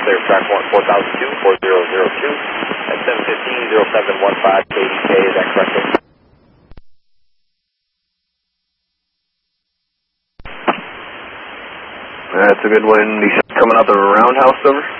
clear track 4002, 4002, at 715-0715 KDK, is that correct? That's a good one. He's coming out the roundhouse, over.